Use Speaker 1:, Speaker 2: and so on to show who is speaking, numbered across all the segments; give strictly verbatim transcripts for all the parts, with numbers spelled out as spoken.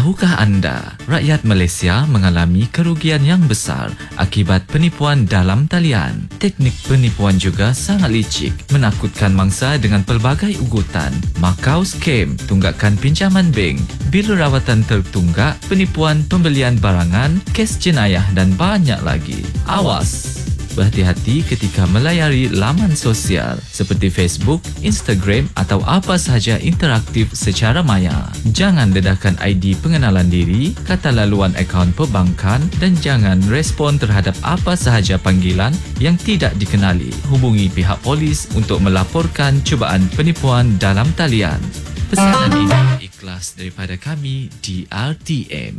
Speaker 1: Tahukah anda, rakyat Malaysia mengalami kerugian yang besar akibat penipuan dalam talian. Teknik penipuan juga sangat licik, menakutkan mangsa dengan pelbagai ugutan, makau scam, tunggakan pinjaman bank, bil rawatan tertunggak, penipuan pembelian barangan, kes jenayah dan banyak lagi. Awas! Berhati-hati ketika melayari laman sosial seperti Facebook, Instagram atau apa sahaja interaktif secara maya. Jangan dedahkan I D pengenalan diri, kata laluan akaun perbankan dan jangan respon terhadap apa sahaja panggilan yang tidak dikenali. Hubungi pihak polis untuk melaporkan cubaan penipuan dalam talian. Pesanan ini ikhlas daripada kami di R T M.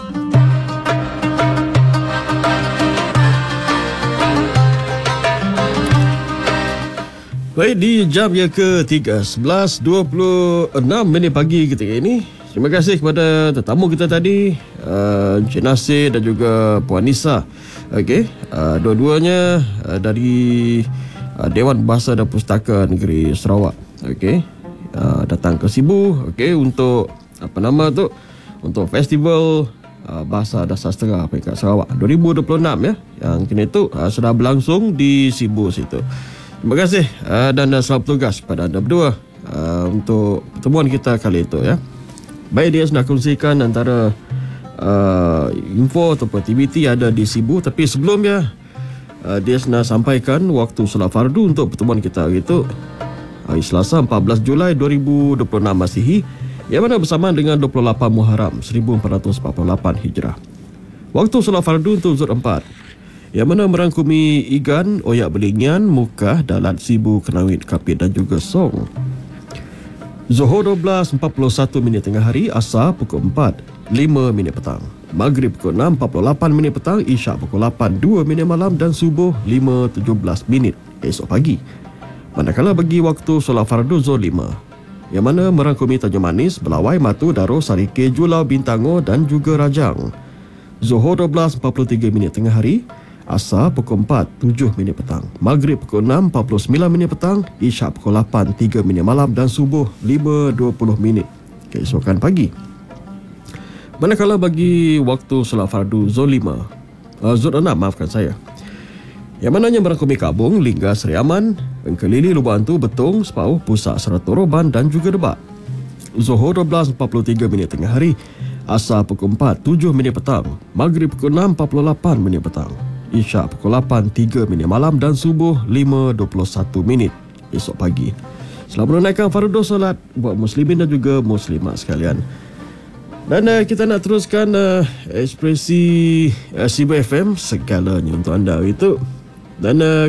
Speaker 2: Baik, di jam yang ke-tiga, sebelas dua puluh enam minit pagi ketika ini. Terima kasih kepada tetamu kita tadi, uh, Encik Nasir dan juga Puan Nisa. Okey, uh, dua-duanya uh, dari uh, Dewan Bahasa dan Pustaka Negeri Sarawak. Okey, uh, datang ke Sibu, okey, untuk apa nama tu? Untuk festival uh, Bahasa dan Sastera Peringkat Sarawak dua ribu dua puluh enam ya. Yang kini tu uh, sudah berlangsung di Sibu situ. Terima kasih uh, dan uh, selamat bertugas kepada anda berdua uh, untuk pertemuan kita kali itu ya. Baik, dia nak kongsikan antara uh, info ataupun aktiviti ada di Sibu, tapi sebelumnya uh, dia nak sampaikan waktu solat fardu untuk pertemuan kita hari itu, hari Selasa empat belas Julai dua ribu dua puluh enam Masihi, yang mana bersamaan dengan dua puluh lapan Muharram seribu empat ratus empat puluh lapan Hijrah. Waktu solat fardu untuk Zuhr empat, yang mana merangkumi Igan, Oyak Belingian, Mukah, Dalat, Sibu, Kenawit, Kapit dan juga Song. Zuhur dua belas empat puluh satu minit tengah hari, Asar pukul empat lima minit petang, Maghrib pukul enam empat puluh lapan minit petang, Isyak pukul lapan dua minit malam dan Subuh lima tujuh belas minit esok pagi. Manakala bagi waktu solat fardu Zuhr lima, yang mana merangkumi Tanjung Manis, Belawai, Matu, Daro, Sarike, Julau, Bintango dan juga Rajang. Zuhur dua belas empat puluh tiga minit tengah hari, Asar pukul empat tujuh minit petang, Maghrib pukul enam empat puluh sembilan minit petang, Isyak pukul lapan tiga minit malam dan Subuh lima dua puluh minit keesokan pagi. Manakala bagi waktu solat fardu Zuhr lima, uh, Zuhr enam maafkan saya, yang mananya merangkumi Kabung, Lingga, Seri Aman, Engkelili, Lubang Antu, Betung, Sepauh, Pusak, Seratu Roban dan juga Debak. Zuhur dua belas empat puluh tiga minit tengah hari, Asar pukul empat tujuh minit petang, Maghrib pukul enam empat puluh lapan minit petang, Isyak pukul lapan tiga minit malam dan Subuh lima dua puluh satu minit esok pagi. Selamat menunaikan fardu solat buat muslimin dan juga muslimat sekalian. Dan uh, kita nak teruskan uh, ekspresi uh, Sibu F M segalanya untuk anda itu. Dan uh,